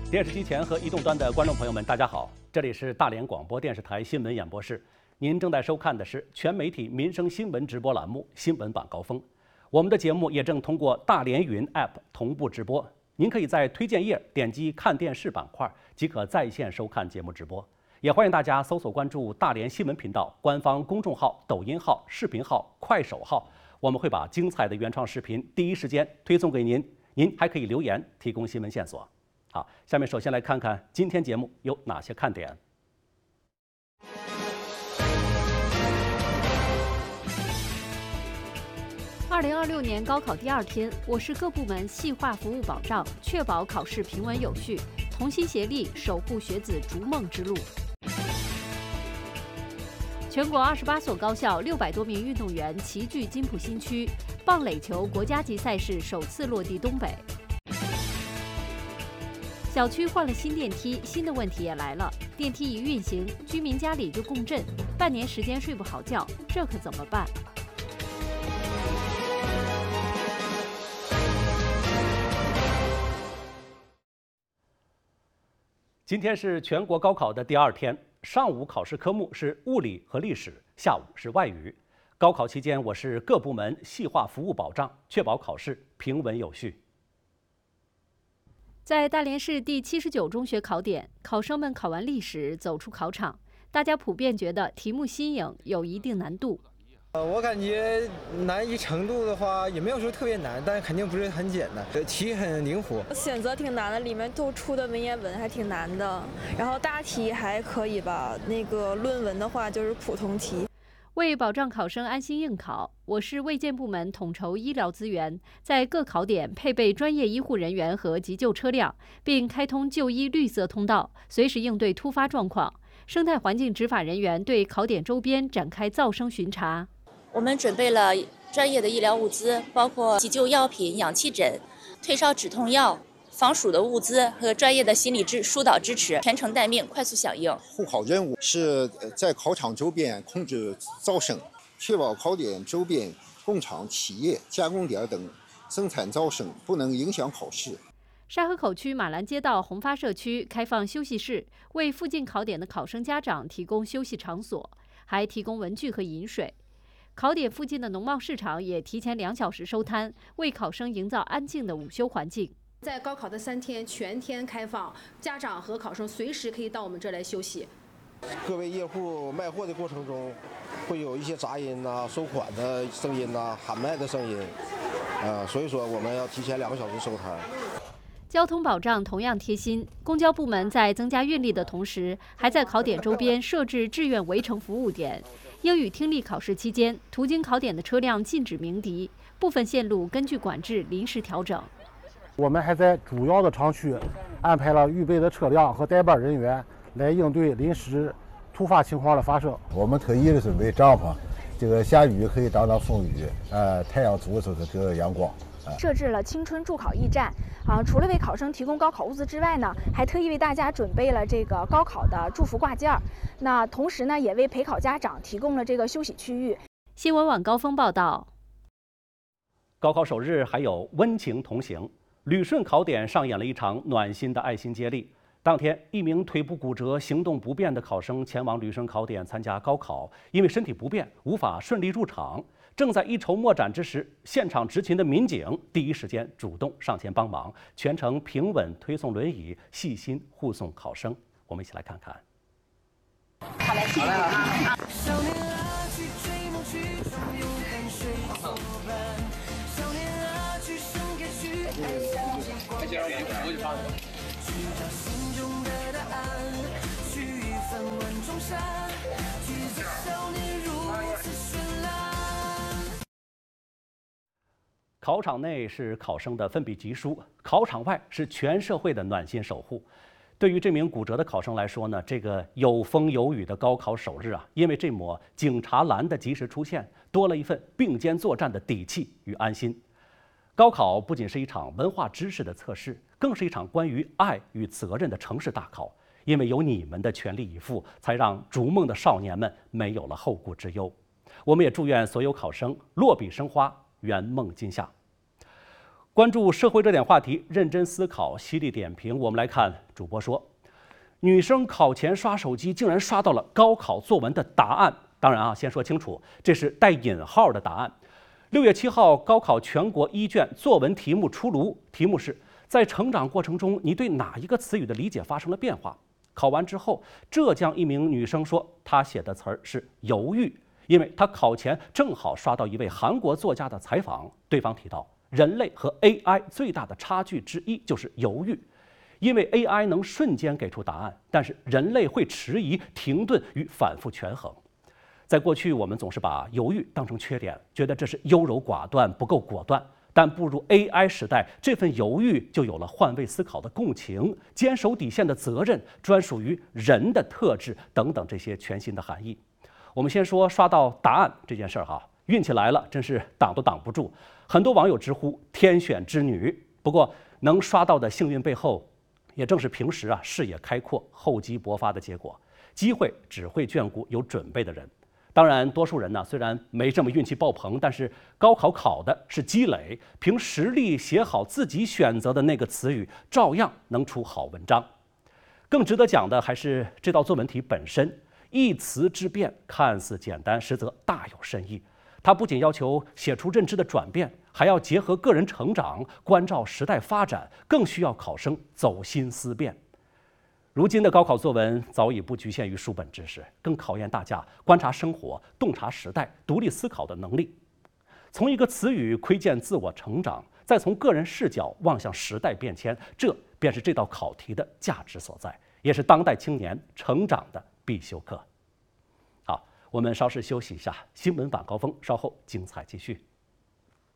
电视机前和移动端的观众朋友们，大家好，这里是大连广播电视台新闻演播室，您正在收看的是全媒体民生新闻直播栏目《新闻晚高峰》。我们的节目也正通过大连云 App 同步直播，您可以在推荐页点击看电视板块，即可在线收看节目直播。也欢迎大家搜索关注大连新闻频道官方公众号、抖音号、视频号、快手号，我们会把精彩的原创视频第一时间推送给您。您还可以留言提供新闻线索。好，下面首先来看看今天节目有哪些看点。 2026年高考第2天，我市各部门细化服务保障，确保考试平稳有序，同心协力守护学子逐梦之路。全国28所高校600多名运动员齐聚金浦新区，棒垒球国家级赛事首次落地东北。小区换了新电梯，新的问题也来了。电梯一运行，居民家里就共振，半年时间睡不好觉，这可怎么办？ 今天是全国高考的第2天，上午考试科目是物理和历史，下午是外语。高考期间，我市各部门细化服务保障，确保考试平稳有序。 在大连市第79中学考点，考生们考完历史走出考场，大家普遍觉得题目新颖，有一定难度。 我感觉难易程度的话也没有说特别难，但肯定不是很简单，题很灵活。 选择挺难的，里面都出的文言文还挺难的，然后大题还可以吧。那个论文的话就是普通题。 为保障考生安心应考，我市卫健部门统筹医疗资源，在各考点配备专业医护人员和急救车辆，并开通就医绿色通道，随时应对突发状况。生态环境执法人员对考点周边展开噪声巡查。 我们准备了专业的医疗物资，包括急救药品、氧气枕、退烧止痛药、防暑的物资和专业的心理疏导支持，全程待命，快速响应。 护考任务是在考场周边控制噪声，确保考点周边工厂、企业、加工点等生产噪声不能影响考试。 沙河口区马兰街道宏发社区开放休息室，为附近考点的考生家长提供休息场所，还提供文具和饮水。考点附近的农贸市场也提前2小时收摊，为考生营造安静的午休环境。 在高考的3天全天开放，家长和考生随时可以到我们这儿来休息。 各位业户卖货的过程中，会有一些杂音呐、收款的声音呐、喊卖的声音，所以说我们要提前2个小时收摊。 交通保障同样贴心，公交部门在增加运力的同时，还在考点周边设置志愿围城服务点。英语听力考试期间，途经考点的车辆禁止鸣笛，部分线路根据管制临时调整。 我们还在主要的场区安排了预备的车辆和带班人员，来应对临时突发情况的发生。 我们特意的准备帐篷，这个下雨可以当风雨，太阳足就是这个阳光。 设置了青春助考驿站，除了为考生提供高考物资之外呢，还特意为大家准备了这个高考的祝福挂件。那同时呢，也为陪考家长提供了这个休息区域。 新闻晚高峰报道。 高考首日还有温情同行，旅顺考点上演了一场暖心的爱心接力。当天，一名腿部骨折、行动不便的考生前往旅顺考点参加高考，因为身体不便，无法顺利入场。正在一筹莫展之时，现场执勤的民警第一时间主动上前帮忙，全程平稳推送轮椅，细心护送考生。我们一起来看看。 好嘞，谢谢啊。 考场内是考生的奋笔疾书，考场外是全社会的暖心守护。对于这名骨折的考生来说呢，这个有风有雨的高考首日啊，因为这抹警察蓝的及时出现，多了一份并肩作战的底气与安心。高考不仅是一场文化知识的测试，更是一场关于爱与责任的城市大考。因为有你们的全力以赴，才让逐梦的少年们没有了后顾之忧。我们也祝愿所有考生落笔生花，圆梦今夏。 关注社会热点话题，认真思考，犀利点评。我们来看主播说，女生考前刷手机竟然刷到了高考作文的答案。当然先说清楚，这是带引号的答案。6月7号，高考全国一卷作文题目出炉，题目是在成长过程中，你对哪一个词语的理解发生了变化？考完之后，浙江一名女生说，她写的词儿是犹豫，因为她考前正好刷到一位韩国作家的采访，对方提到，人类和 AI 最大的差距之一就是犹豫，因为 AI 能瞬间给出答案，但是人类会迟疑、停顿与反复权衡。在过去，我们总是把犹豫当成缺点，觉得这是优柔寡断、不够果断。但步入 AI 时代，这份犹豫就有了换位思考的共情、坚守底线的责任、专属于人的特质等等这些全新的含义。我们先说刷到答案这件事儿运气来了，真是挡都挡不住。很多网友直呼天选之女。不过能刷到的幸运背后，也正是平时视野开阔、厚积薄发的结果。机会只会眷顾有准备的人。当然，多数人虽然没这么运气爆棚，但是高考考的是积累，凭实力写好自己选择的那个词语，照样能出好文章。更值得讲的还是这道作文题本身，一词之变看似简单，实则大有深意。它不仅要求写出认知的转变，还要结合个人成长，关照时代发展，更需要考生走心思辨。如今的高考作文早已不局限于书本知识，更考验大家观察生活、洞察时代、独立思考的能力。从一个词语窥见自我成长，再从个人视角望向时代变迁，这便是这道考题的价值所在，也是当代青年成长的必修课。好，我们稍事休息一下，新闻晚高峰稍后精彩继续。